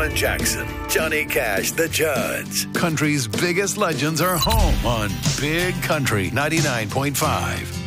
Alan Jackson, Johnny Cash, the Judds. Country's biggest legends are home on Big Country 99.5.